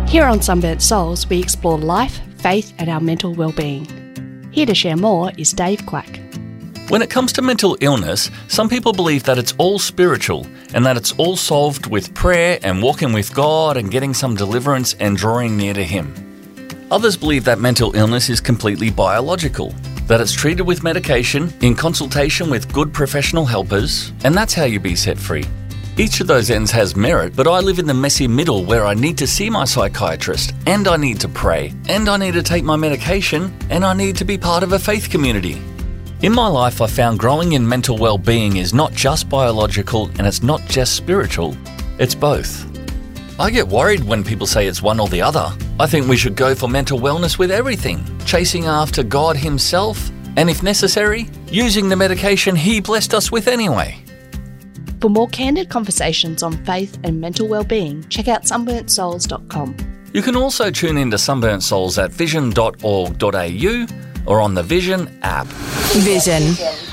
Here on Sunburnt Souls, we explore life, faith and our mental well-being. Here to share more is Dave Quack. When it comes to mental illness, some people believe that it's all spiritual and that it's all solved with prayer and walking with God and getting some deliverance and drawing near to Him. Others believe that mental illness is completely biological, that it's treated with medication in consultation with good professional helpers, and that's how you be set free. Each of those ends has merit, but I live in the messy middle where I need to see my psychiatrist, and I need to pray, and I need to take my medication, and I need to be part of a faith community. In my life, I found growing in mental well-being is not just biological and it's not just spiritual, it's both. I get worried when people say it's one or the other. I think we should go for mental wellness with everything, chasing after God Himself, and if necessary, using the medication He blessed us with anyway. For more candid conversations on faith and mental well-being, check out sunburntsouls.com. You can also tune into Sunburnt Souls at vision.org.au or on the Vision app. Vision